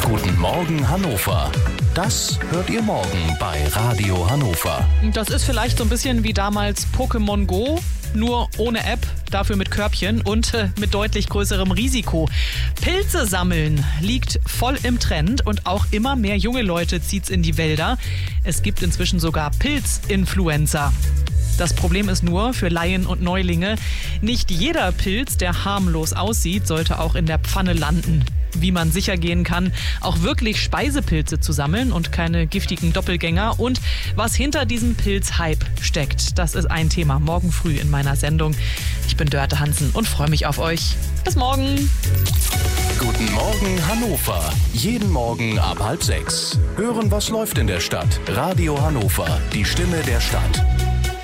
Guten Morgen Hannover. Das hört ihr morgen bei Radio Hannover. Das ist vielleicht so ein bisschen wie damals Pokémon Go, nur ohne App, dafür mit Körbchen und mit deutlich größerem Risiko. Pilze sammeln liegt voll im Trend und auch immer mehr junge Leute zieht's in die Wälder. Es gibt inzwischen sogar Pilzinfluencer. Das Problem ist nur für Laien und Neulinge, nicht jeder Pilz, der harmlos aussieht, sollte auch in der Pfanne landen. Wie man sicher gehen kann, auch wirklich Speisepilze zu sammeln und keine giftigen Doppelgänger und was hinter diesem Pilzhype steckt. Das ist ein Thema morgen früh in meiner Sendung. Ich bin Dörte Hansen und freue mich auf euch. Bis morgen. Guten Morgen Hannover. Jeden Morgen ab 5:30. Hören, was läuft in der Stadt. Radio Hannover, die Stimme der Stadt.